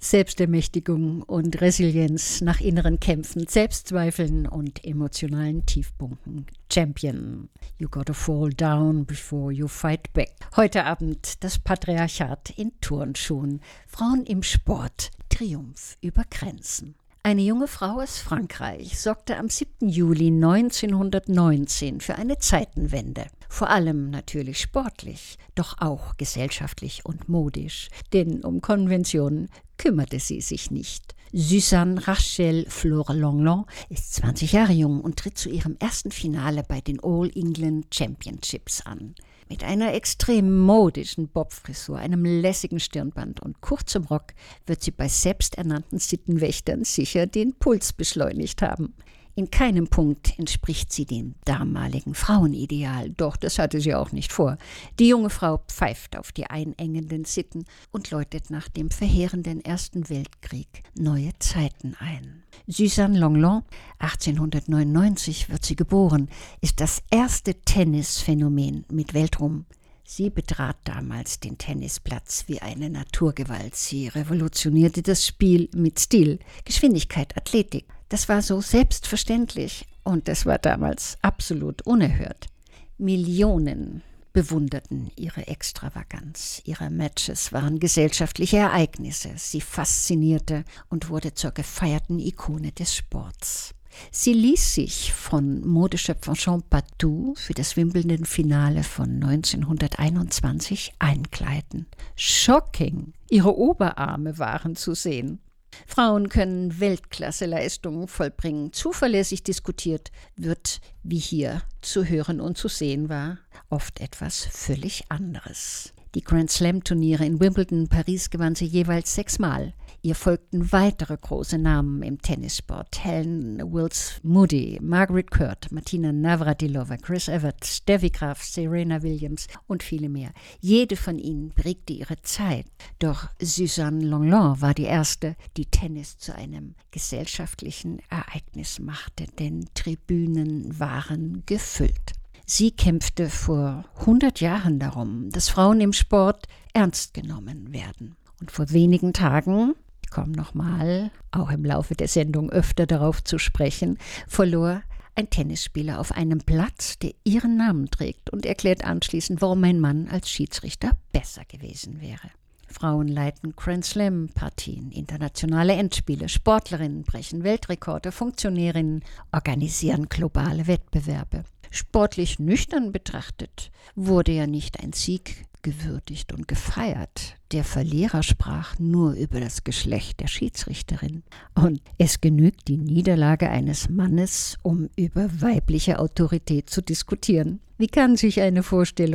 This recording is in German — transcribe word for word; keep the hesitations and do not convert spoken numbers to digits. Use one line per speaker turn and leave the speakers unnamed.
Selbstermächtigung und Resilienz nach inneren Kämpfen, Selbstzweifeln und emotionalen Tiefpunkten. Champion, you gotta fall down before you fight back. Heute Abend das Patriarchat in Turnschuhen. Frauen im Sport, Triumph über Grenzen. Eine junge Frau aus Frankreich sorgte am siebten Juli neunzehnhundertneunzehn für eine Zeitenwende. Vor allem natürlich sportlich, doch auch gesellschaftlich und modisch. Denn um Konventionen kümmerte sie sich nicht. Suzanne Rachel Fleur-Longlon ist zwanzig Jahre jung und tritt zu ihrem ersten Finale bei den All England Championships an. Mit einer extrem modischen Bobfrisur, einem lässigen Stirnband und kurzem Rock wird sie bei selbsternannten Sittenwächtern sicher den Puls beschleunigt haben. In keinem Punkt entspricht sie dem damaligen Frauenideal, doch das hatte sie auch nicht vor. Die junge Frau pfeift auf die einengenden Sitten und läutet nach dem verheerenden Ersten Weltkrieg neue Zeiten ein. Suzanne Longlon, achtzehnhundertneunundneunzig wird sie geboren, ist das erste Tennisphänomen mit Weltruhm. Sie betrat damals den Tennisplatz wie eine Naturgewalt. Sie revolutionierte das Spiel mit Stil, Geschwindigkeit, Athletik. Das war so selbstverständlich und das war damals absolut unerhört. Millionen bewunderten ihre Extravaganz. Ihre Matches waren gesellschaftliche Ereignisse. Sie faszinierte und wurde zur gefeierten Ikone des Sports. Sie ließ sich von Modeschöpfer Jean Patou für das Wimbledon-Finale von neunzehnhunderteinundzwanzig einkleiden. Shocking! Ihre Oberarme waren zu sehen. Frauen können Weltklasse-Leistungen vollbringen. Zuverlässig diskutiert wird, wie hier zu hören und zu sehen war, oft etwas völlig anderes. Die Grand Slam-Turniere in Wimbledon und Paris gewann sie jeweils sechsmal. Ihr folgten weitere große Namen im Tennissport. Helen Wills Moody, Margaret Court, Martina Navratilova, Chris Evert, Steffi Graf, Serena Williams und viele mehr. Jede von ihnen prägte ihre Zeit. Doch Suzanne Longlon war die erste, die Tennis zu einem gesellschaftlichen Ereignis machte, denn Tribünen waren gefüllt. Sie kämpfte vor hundert Jahren darum, dass Frauen im Sport ernst genommen werden. Und vor wenigen Tagen, ich komme nochmal, auch im Laufe der Sendung öfter darauf zu sprechen, verlor ein Tennisspieler auf einem Platz, der ihren Namen trägt und erklärt anschließend, warum ein Mann als Schiedsrichter besser gewesen wäre. Frauen leiten Grand Slam-Partien, internationale Endspiele, Sportlerinnen brechen Weltrekorde, Funktionärinnen organisieren globale Wettbewerbe. Sportlich nüchtern betrachtet wurde ja nicht ein Sieg gewürdigt und gefeiert. Der Verlierer sprach nur über das Geschlecht der Schiedsrichterin. Und es genügt die Niederlage eines Mannes, um über weibliche Autorität zu diskutieren. Wie kann sich eine Vorstellung